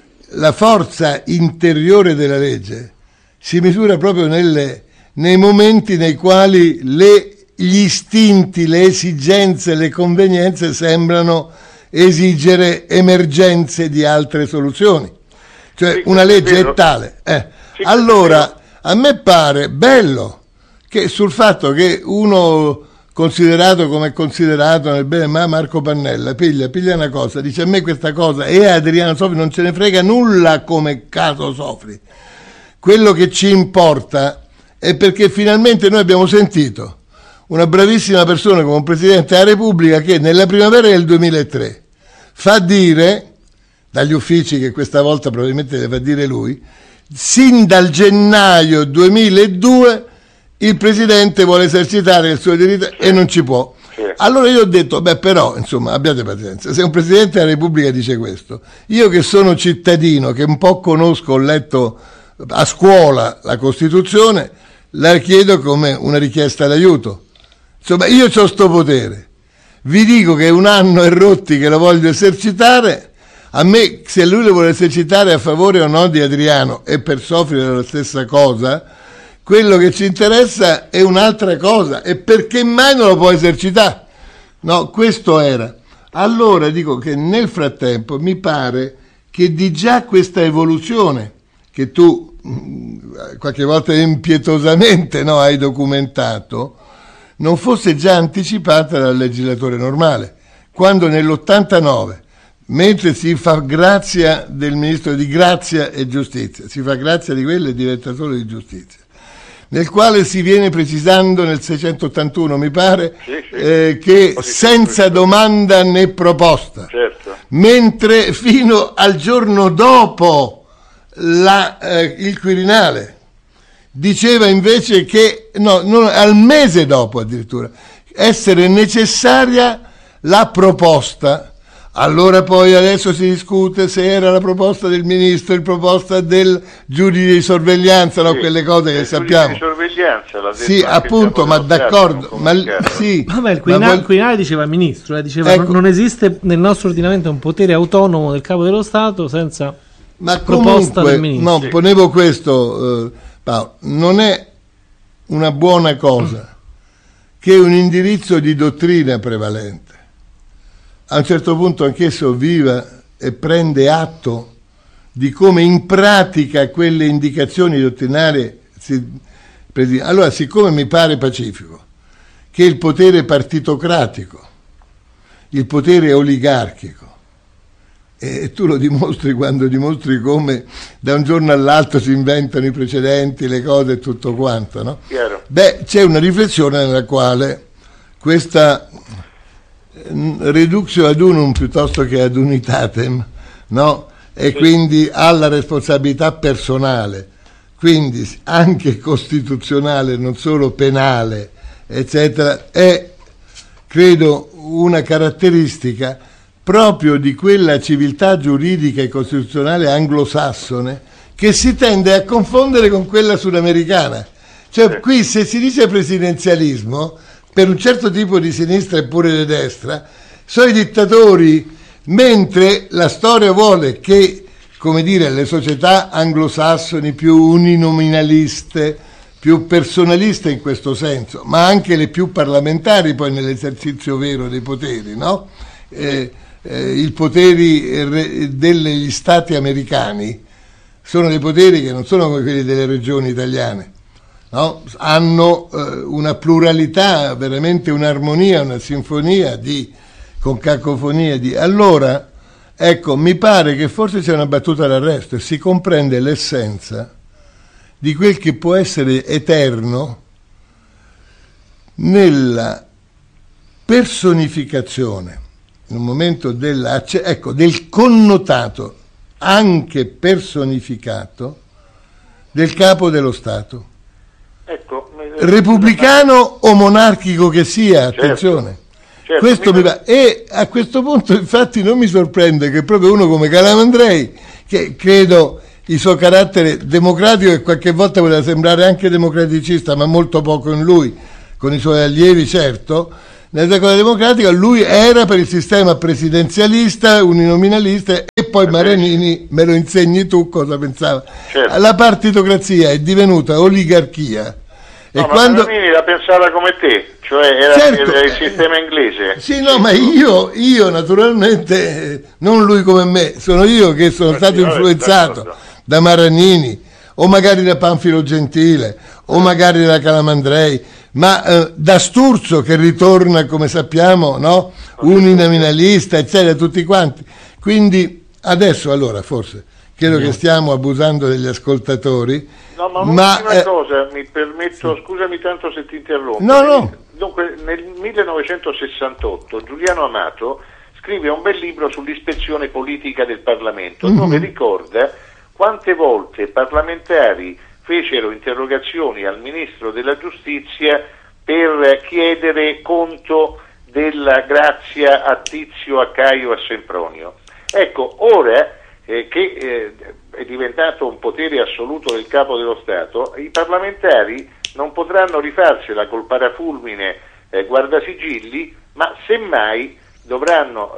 la forza interiore della legge si misura proprio nelle, nei momenti nei quali le, gli istinti, le esigenze, le convenienze sembrano esigere emergenze di altre soluzioni. Cioè sì, una legge è è tale. Eh. Sì, allora, a me pare bello che sul fatto che uno considerato come è considerato nel bene, ma Marco Pannella piglia, piglia una cosa, dice a me questa cosa e a Adriano Sofri non ce ne frega nulla come caso Sofri. Quello che ci importa è perché finalmente noi abbiamo sentito una bravissima persona come un Presidente della Repubblica che nella primavera del duemilatré fa dire, dagli uffici che questa volta probabilmente le fa dire lui, sin dal gennaio duemiladue il Presidente vuole esercitare il suo diritto sì. e non ci può. Sì. Allora io ho detto, beh però, insomma, abbiate pazienza, se un Presidente della Repubblica dice questo, io che sono cittadino, che un po' conosco, ho letto a scuola la Costituzione, la chiedo come una richiesta d'aiuto. Insomma, io ho sto potere, vi dico che è un anno e rotti che lo voglio esercitare, a me se lui lo vuole esercitare a favore o no di Adriano e per Sofri è la stessa cosa, quello che ci interessa è un'altra cosa, e perché mai non lo può esercitare? No, questo era. Allora dico che nel frattempo mi pare che di già questa evoluzione che tu mh, qualche volta impietosamente no, hai documentato, non fosse già anticipata dal legislatore normale, quando nell'ottantanove, mentre si fa grazia del ministro di Grazia e Giustizia, si fa grazia di quello e diventa solo di Giustizia, nel quale si viene precisando nel seicentottantuno, mi pare, sì, sì. Eh, che senza domanda né proposta, certo. Mentre fino al giorno dopo la, eh, il Quirinale diceva invece che, no, non, al mese dopo addirittura, essere necessaria la proposta. Allora poi adesso si discute se era la proposta del ministro, la proposta del giudice di sorveglianza, no? Sì, quelle cose che sappiamo. Il giudice di sorveglianza l'ha detto. Sì, appunto, ma d'accordo. Ma, sì, Vabbè, il Quirinale, ma vol- Quirinale diceva il ministro, eh, diceva ecco, non esiste nel nostro ordinamento un potere autonomo del capo dello Stato senza ma proposta comunque, del ministro. No, ponevo questo, eh, Paolo, non è una buona cosa che un indirizzo di dottrina prevalente a un certo punto anch'esso viva e prende atto di come in pratica quelle indicazioni dottrinarie si presi. Allora, siccome mi pare pacifico che il potere partitocratico, il potere oligarchico, e tu lo dimostri quando dimostri come da un giorno all'altro si inventano i precedenti, le cose e tutto quanto, no? Chiaro. Beh, c'è una riflessione nella quale questa reductio ad unum piuttosto che ad unitatem, no? E quindi alla responsabilità personale, quindi anche costituzionale, non solo penale, eccetera, è credo una caratteristica proprio di quella civiltà giuridica e costituzionale anglosassone che si tende a confondere con quella sudamericana. Cioè qui se si dice presidenzialismo per un certo tipo di sinistra e pure di destra, sono i dittatori, mentre la storia vuole che, come dire, le società anglosassoni più uninominaliste, più personaliste in questo senso, ma anche le più parlamentari poi nell'esercizio vero dei poteri, no? Eh, eh, i poteri degli stati americani sono dei poteri che non sono come quelli delle regioni italiane. No? Hanno eh, una pluralità, veramente un'armonia, una sinfonia di, con cacofonia di... Allora, ecco, mi pare che forse c'è una battuta d'arresto e si comprende l'essenza di quel che può essere eterno nella personificazione, in un momento della, ecco, del connotato, anche personificato, del capo dello Stato. Ecco, repubblicano o monarchico che sia, attenzione, certo, certo, questo mi va. E a questo punto infatti non mi sorprende che proprio uno come Calamandrei, che credo il suo carattere democratico, e qualche volta voleva sembrare anche democraticista, ma molto poco in lui, con i suoi allievi, certo. Nella cosa democratica lui era per il sistema presidenzialista, uninominalista, e poi Maranini, me lo insegni tu cosa pensava. Certo. La partitocrazia è divenuta oligarchia. No, e ma quando... Maranini la pensava come te, cioè era, certo, era il sistema inglese. Sì, no, ma io, io naturalmente, non lui come me, sono io che sono stato sì, influenzato d'accordo. da Maranini, o magari da Panfilo Gentile, o magari da Calamandrei, ma eh, da Sturzo, che ritorna, come sappiamo, no? Uninominalista, eccetera, tutti quanti. Quindi adesso, allora, forse credo no. che stiamo abusando degli ascoltatori. No, ma, ma un'ultima eh, cosa, mi permetto, sì. scusami tanto se ti interrompo. No, no. Dunque, nel millenovecentosessantotto Giuliano Amato scrive un bel libro sull'ispezione politica del Parlamento, mm-hmm. dove ricorda quante volte parlamentari fecero interrogazioni al Ministro della Giustizia per chiedere conto della grazia a Tizio, a Caio, a Sempronio. Ecco, ora eh, che eh, è diventato un potere assoluto del Capo dello Stato, i parlamentari non potranno rifarsela col parafulmine eh, guardasigilli, ma semmai dovranno,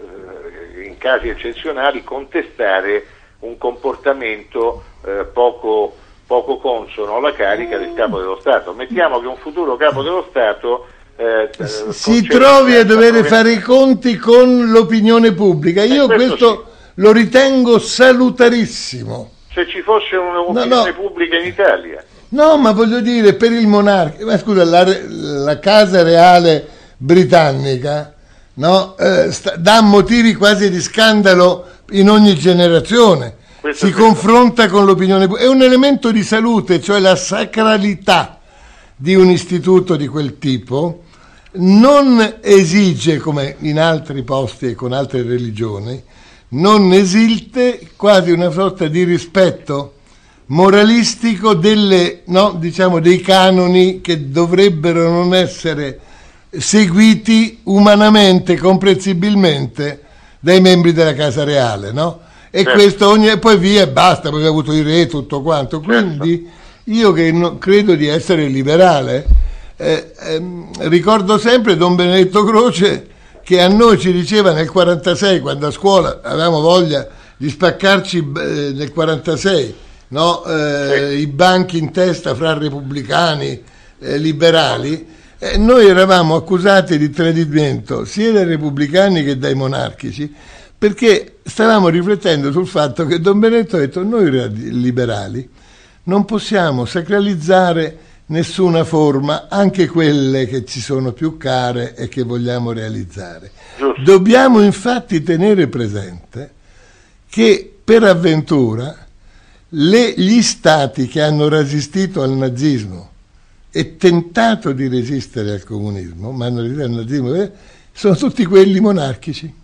eh, in casi eccezionali, contestare un comportamento eh, poco, poco consono alla carica del Capo dello Stato. Mettiamo che un futuro Capo dello Stato eh, si trovi a dover fare i conti con l'opinione pubblica. Io eh, questo, questo sì. lo ritengo salutarissimo. Se ci fosse un'opinione no, no. pubblica in Italia. No, ma voglio dire, per il monarca, ma scusa, la, la Casa Reale britannica, no, eh, sta, dà motivi quasi di scandalo in ogni generazione. Questo si confronta con l'opinione pubblica. È un elemento di salute, cioè la sacralità di un istituto di quel tipo non esige, come in altri posti e con altre religioni, non esiste quasi una sorta di rispetto moralistico delle, no, diciamo, dei canoni che dovrebbero non essere seguiti umanamente, comprensibilmente dai membri della Casa Reale, no? E certo. questo ogni, poi via e basta, poi abbiamo avuto i re, tutto quanto. Quindi io che no, credo di essere liberale, eh, ehm, ricordo sempre Don Benedetto Croce, che a noi ci diceva nel quarantasei, quando a scuola avevamo voglia di spaccarci eh, nel quarantasei, no? eh, sì. i banchi in testa fra repubblicani eh, liberali, eh, noi eravamo accusati di tradimento sia dai repubblicani che dai monarchici, perché stavamo riflettendo sul fatto che Don Benedetto ha detto: noi liberali non possiamo sacralizzare nessuna forma, anche quelle che ci sono più care e che vogliamo realizzare. Giusto. Dobbiamo infatti tenere presente che per avventura le, gli stati che hanno resistito al nazismo e tentato di resistere al comunismo, ma hanno resistito al nazismo, eh, sono tutti quelli monarchici.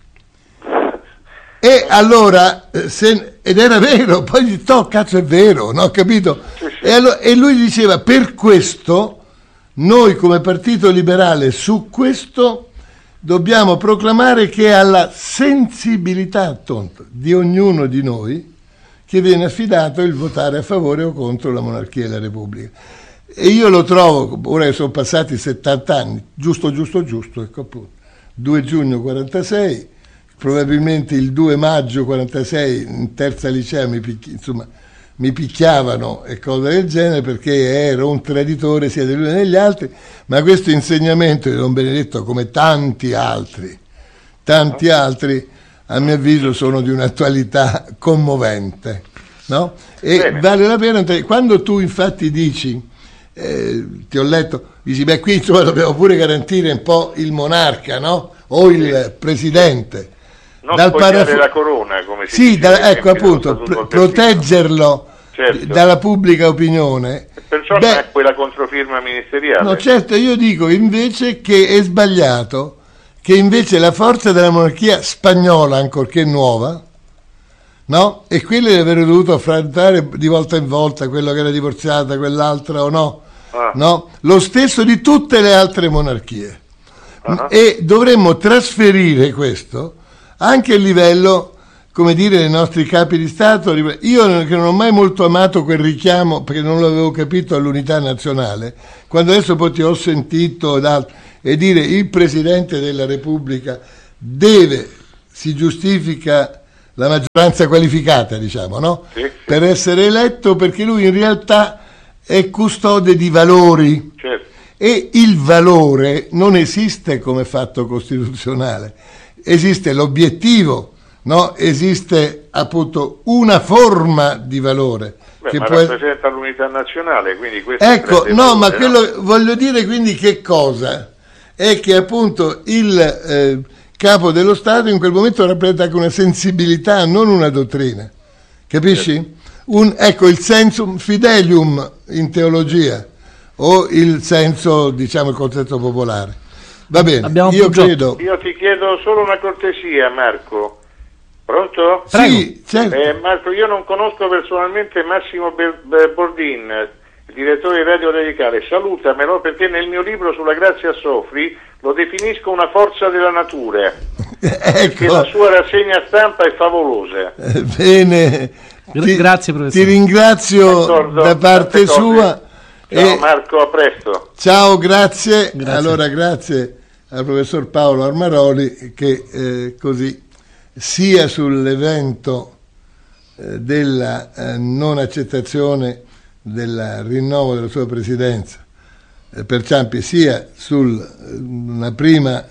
E allora, se, ed era vero, poi gli no, cazzo è vero, no, capito? E, allora, e lui diceva: per questo noi come Partito Liberale su questo dobbiamo proclamare che è alla sensibilità tonto di ognuno di noi che viene affidato il votare a favore o contro la monarchia e la Repubblica. E io lo trovo, ora che sono passati settanta anni, giusto, giusto, giusto, ecco appunto, due giugno quarantasei, probabilmente il due maggio quarantasei in terza liceo mi, picchi, insomma, mi picchiavano e cose del genere perché ero un traditore sia degli uni che degli altri, ma questo insegnamento di Don Benedetto, come tanti altri, tanti altri, a mio avviso sono di un'attualità commovente, no? E Bene. vale la pena, quando tu infatti dici, eh, ti ho letto, dici, beh, qui insomma dobbiamo pure garantire un po' il monarca, no? O il sì. presidente. Non dal paraf- la corona, come si sì, dice, da, ecco appunto, pr- proteggerlo certo. dalla pubblica opinione. Perciò beh, è quella controfirma ministeriale. No, certo, io dico invece che è sbagliato, che invece la forza della monarchia spagnola, ancorché nuova, no? E quella di aver dovuto affrontare di volta in volta quello che era divorziata, quell'altra o no, ah. no? Lo stesso di tutte le altre monarchie. Uh-huh. E dovremmo trasferire questo anche a livello come dire, i nostri capi di Stato. Io che non ho mai molto amato quel richiamo, perché non l'avevo capito, all'unità nazionale, quando adesso poi ti ho sentito e dire il Presidente della Repubblica deve, si giustifica la maggioranza qualificata, diciamo, no? Sì, sì. Per essere eletto, perché lui in realtà è custode di valori. Certo. E il valore non esiste come fatto costituzionale, esiste l'obiettivo, no? Esiste appunto una forma di valore. Beh, che ma può... rappresenta l'unità nazionale, quindi questo ecco, no, valore, ma quello no? voglio dire quindi che cosa? È che appunto il eh, capo dello Stato in quel momento rappresenta anche una sensibilità, non una dottrina, capisci? Certo. Un, ecco, il sensum fidelium in teologia, o il senso, diciamo, il concetto popolare. Va bene, Abbiamo io Pugiotto. credo... Io ti chiedo solo una cortesia, Marco. Pronto? Sì, certo. Eh, Marco, io non conosco personalmente Massimo Be- Be- Bordin, il direttore di Radio Radicale. Salutamelo, perché nel mio libro sulla Grazia Sofri lo definisco una forza della natura. Perché Ecco. la sua rassegna stampa è favolosa. Eh, bene. Ti, Grazie, professore. Ti ringrazio D'accordo, da parte tante cose. sua. Ciao E... Marco, a presto. Ciao, grazie. Grazie. Allora, grazie al professor Paolo Armaroli che eh, così sia sull'evento eh, della eh, non accettazione del rinnovo della sua presidenza eh, per Ciampi, sia sul eh, una prima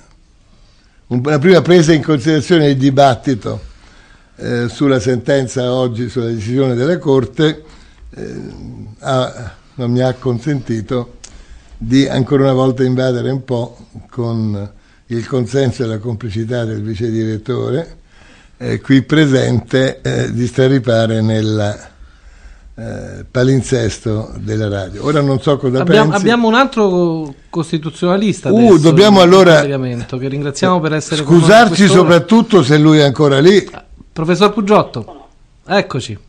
una prima presa in considerazione del dibattito eh, sulla sentenza oggi, sulla decisione della Corte, eh, ha, non mi ha consentito di ancora una volta invadere un po' con il consenso e la complicità del vice direttore eh, qui presente eh, di straripare nel eh, palinsesto della radio. Ora non so cosa abbiamo, pensi. abbiamo un altro costituzionalista Uh, adesso, dobbiamo in allora collegamento, che ringraziamo per essere con noi scusarci quest'ora. soprattutto se lui è ancora lì. Professor Pugiotto, eccoci.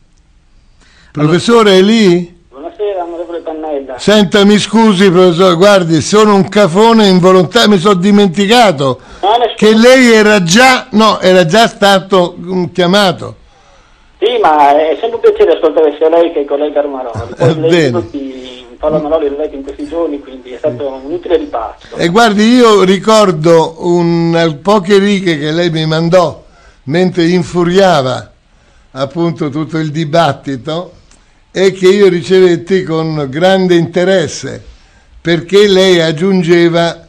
Professore, è lì? Buonasera, onorevole Pannella. Senta, mi scusi professore, guardi, sono un cafone involontario, mi sono dimenticato No, nessuno- che lei era già, no, era già stato mm, chiamato. Sì, ma è sempre un piacere ascoltare sia lei che il collega Armaroli. Poi Eh, lei bene. tutti, Paolo Armaroli l'ho letto in questi giorni, quindi è stato un utile ripasso. E guardi, io ricordo un, poche righe che lei mi mandò mentre infuriava appunto tutto il dibattito e che io ricevetti con grande interesse, perché lei aggiungeva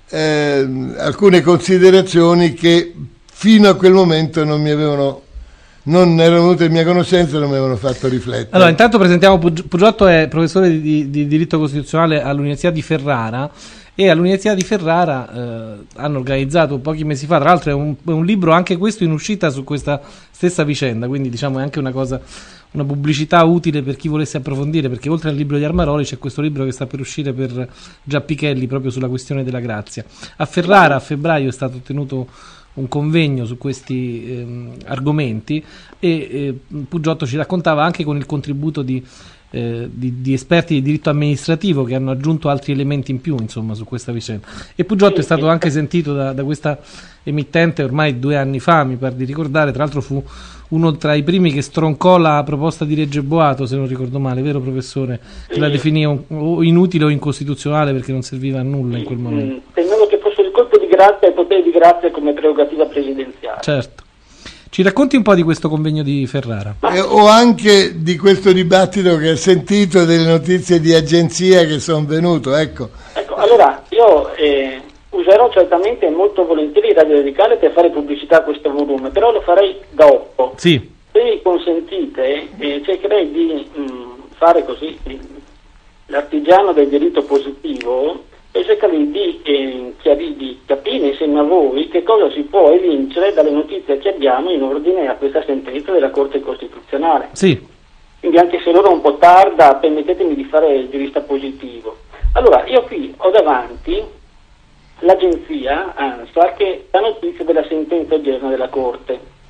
eh, alcune considerazioni che fino a quel momento non mi avevano non erano venute in mia conoscenza e non mi avevano fatto riflettere. Allora, intanto presentiamo Puggi- Pugiotto, è professore di, di- di diritto costituzionale all'Università di Ferrara, e all'Università di Ferrara eh, hanno organizzato pochi mesi fa, tra l'altro è un, è un libro anche questo in uscita su questa stessa vicenda, quindi diciamo è anche una cosa, una pubblicità utile per chi volesse approfondire, perché oltre al libro di Armaroli c'è questo libro che sta per uscire per Giappichelli proprio sulla questione della grazia. A Ferrara a febbraio è stato tenuto un convegno su questi ehm, argomenti e eh, Pugiotto ci raccontava anche con il contributo di, eh, di, di esperti di diritto amministrativo che hanno aggiunto altri elementi in più, insomma, su questa vicenda. E Pugiotto è stato anche sentito da, da questa emittente ormai due anni fa, mi pare di ricordare, tra l'altro fu uno tra i primi che stroncò la proposta di legge Boato, se non ricordo male, vero professore? Che la definì un, o inutile o incostituzionale perché non serviva a nulla in quel momento. Temendo che fosse il colpo di grazia e il potere di grazia come prerogativa presidenziale. Certo. Ci racconti un po' di questo convegno di Ferrara? Eh, o anche di questo dibattito che ha sentito, delle notizie di agenzia che sono venuto, ecco. Ecco, allora io eh, userò certamente molto volentieri Radio Radicale per fare pubblicità a questo volume, però lo farei dopo. Sì. Se mi consentite, eh, cercherei di mh, fare così eh, l'artigiano del diritto positivo e cercare di, eh, chiari- di capire insieme a voi che cosa si può evincere dalle notizie che abbiamo in ordine a questa sentenza della Corte Costituzionale. Sì. Quindi anche se l'ora è un po' tarda, permettetemi di fare il giurista positivo. Allora, io qui ho davanti l'agenzia ANSA che dà notizia della sentenza odierna della Corte.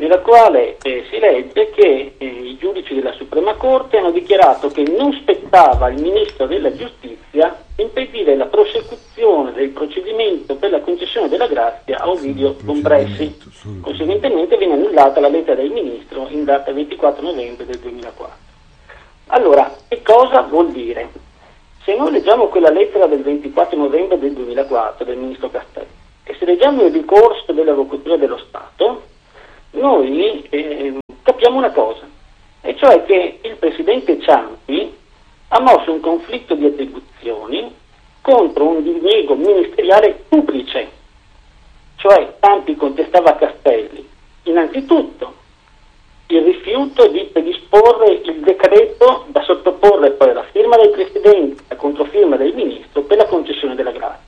nella quale eh, si legge che eh, i giudici della Suprema Corte hanno dichiarato che non spettava al Ministro della Giustizia impedire la prosecuzione del procedimento per la concessione della grazia a Ovidio Bompressi. Conseguentemente viene annullata la lettera del Ministro in data ventiquattro novembre del duemilaquattro. Allora, che cosa vuol dire? Se noi leggiamo quella lettera del ventiquattro novembre del duemilaquattro del Ministro Castelli e se leggiamo il ricorso dell'Avvocatura dello Stato, noi eh, capiamo una cosa, e cioè che il Presidente Ciampi ha mosso un conflitto di attribuzioni contro un diniego ministeriale duplice, cioè Ciampi contestava a Castelli innanzitutto il rifiuto di predisporre il decreto da sottoporre poi alla firma del Presidente, a controfirma del Ministro per la concessione della grazia,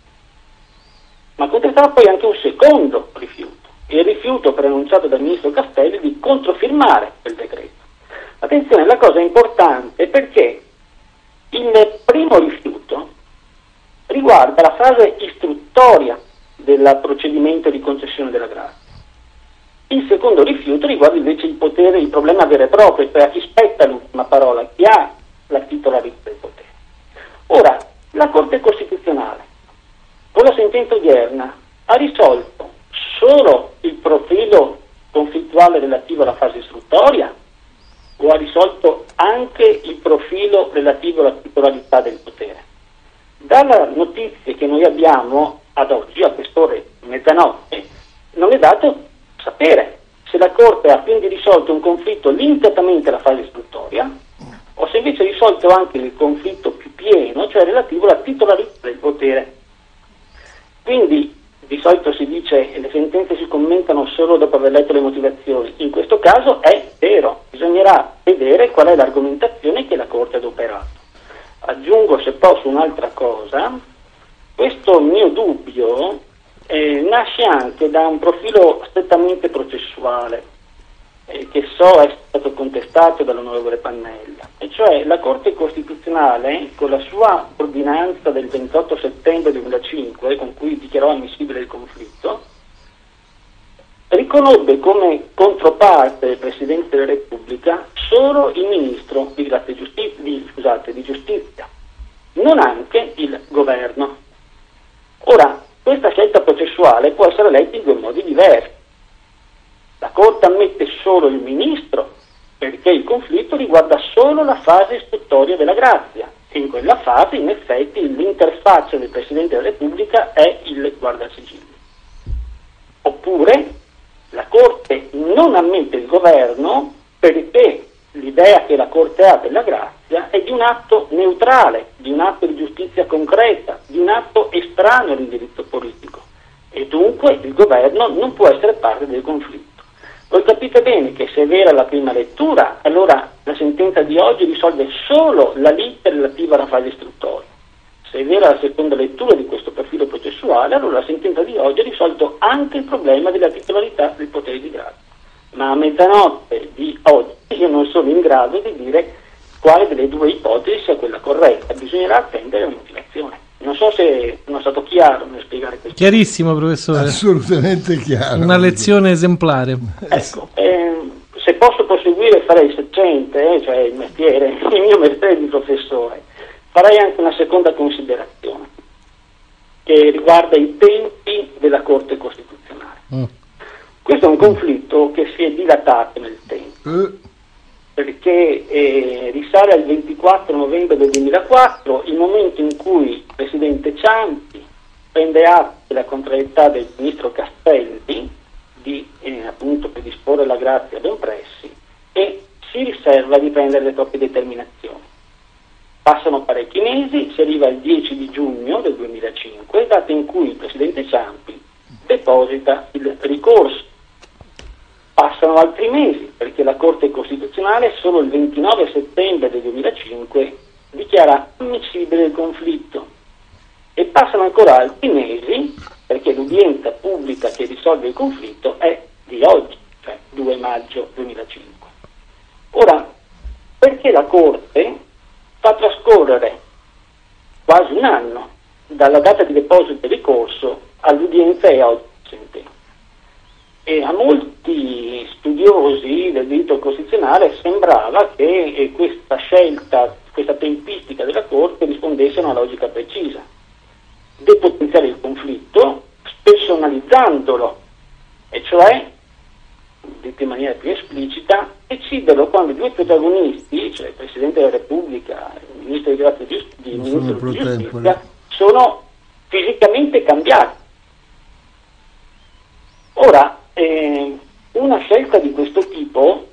ma contestava poi anche un secondo rifiuto, il rifiuto preannunciato dal Ministro Castelli di controfirmare quel decreto. Attenzione, la cosa è importante perché il primo rifiuto riguarda la fase istruttoria del procedimento di concessione della grazia. Il secondo rifiuto riguarda invece il potere, il problema vero e proprio, cioè a chi spetta l'ultima parola, chi ha la titolarità del potere. Ora, la Corte Costituzionale, con la sentenza odierna, ha risolto solo il profilo conflittuale relativo alla fase istruttoria o ha risolto anche il profilo relativo alla titolarità del potere? Dalle notizie che noi abbiamo ad oggi, a quest'ore mezzanotte, non è dato sapere se la Corte ha quindi risolto un conflitto limitatamente alla fase istruttoria o se invece ha risolto anche il conflitto più pieno, cioè relativo alla titolarità del potere. Quindi di solito si dice che le sentenze si commentano solo dopo aver letto le motivazioni. In questo caso è vero, bisognerà vedere qual è l'argomentazione che la Corte ha adoperato. Aggiungo, se posso, un'altra cosa. Questo mio dubbio eh, nasce anche da un profilo strettamente processuale eh, che so è stato contestato dall'onorevole Pannella, e cioè la Corte Costituzionale, con la sua ordinanza del ventotto settembre duemilacinque, con cui dichiarò ammissibile il conflitto, riconobbe come controparte del Presidente della Repubblica solo il Ministro di, Giustizia, di, scusate, di Giustizia, non anche il Governo. Ora, questa scelta processuale può essere letta in due modi diversi. La Corte ammette solo il Ministro perché il conflitto riguarda solo la fase istruttoria della grazia e in quella fase in effetti l'interfaccia del Presidente della Repubblica è il Guardasigilli. Oppure la Corte non ammette il Governo perché l'idea che la Corte ha della grazia è di un atto neutrale, di un atto di giustizia concreta, di un atto estraneo all'indirizzo politico e dunque il Governo non può essere parte del conflitto. Voi capite bene che se è vera la prima lettura, allora la sentenza di oggi risolve solo la lettera relativa alla fase istruttoria. Se è vera la seconda lettura di questo profilo processuale, allora la sentenza di oggi ha risolto anche il problema della titolarità del potere di grazia. Ma a mezzanotte di oggi io non sono in grado di dire quale delle due ipotesi sia quella corretta, bisognerà attendere la motivazione. Non so se sono stato chiaro nel spiegare questo. Chiarissimo, professore. Assolutamente chiaro. Una lezione esemplare. Ecco, eh, se posso proseguire farei il seggente, eh, cioè il mestiere, il mio mestiere di professore. Farei anche una seconda considerazione che riguarda i tempi della Corte Costituzionale. Mm. Questo è un conflitto che si è dilatato nel tempo, uh. perché eh, risale al ventiquattro novembre del duemilaquattro, il momento in cui il Presidente Ciampi prende atto della contrarietà del Ministro Castelli di eh, appunto predisporre la grazia a Bompressi e si riserva di prendere le proprie determinazioni. Passano parecchi mesi, si arriva al dieci di giugno del duemilacinque, data in cui il Presidente Ciampi deposita il ricorso. Passano altri mesi, perché la Corte Costituzionale solo il ventinove settembre del duemilacinque dichiara ammissibile il conflitto. E passano ancora altri mesi, perché l'udienza pubblica che risolve il conflitto è di oggi, cioè due maggio duemilacinque. Ora, perché la Corte fa trascorrere quasi un anno dalla data di deposito del ricorso all'udienza e oggi sentenza? E a molti studiosi del diritto costituzionale sembrava che eh, questa scelta, questa tempistica della Corte rispondesse a una logica precisa: depotenziare il conflitto personalizzandolo, e cioè, detto in maniera più esplicita, deciderlo quando i due protagonisti, cioè il Presidente della Repubblica e il Ministro di Grazia di Giustizia, sono fisicamente cambiati. Ora, eh, una scelta di questo tipo